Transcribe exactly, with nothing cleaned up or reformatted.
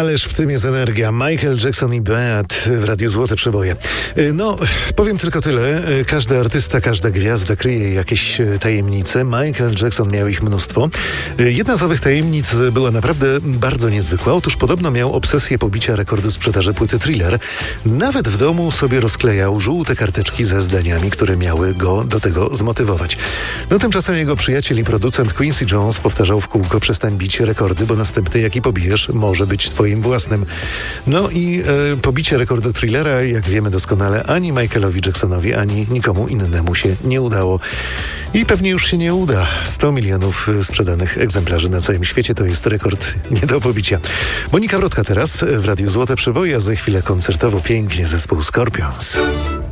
Ależ w tym jest energia. Michael Jackson i Beat w Radiu Złote Przeboje. No, powiem tylko tyle. Każdy artysta, każda gwiazda kryje jakieś tajemnice. Michael Jackson miał ich mnóstwo. Jedna z owych tajemnic była naprawdę bardzo niezwykła. Otóż podobno miał obsesję pobicia rekordu sprzedaży płyty Thriller. Nawet w domu sobie rozklejał żółte karteczki ze zdaniami, które miały go do tego zmotywować. No tymczasem jego przyjaciel i producent Quincy Jones powtarzał w kółko: przestań bić rekordy, bo następny jaki pobijesz może być twoim własnym. No i e, pobicie rekordu Thrillera, jak wiemy doskonale, ani Michaelowi Jacksonowi, ani nikomu innemu się nie udało. I pewnie już się nie uda. sto milionów sprzedanych egzemplarzy na całym świecie to jest rekord nie do pobicia. Monika Wrotka teraz w Radiu Złote Przeboje, a za chwilę koncertowo pięknie zespół Scorpions.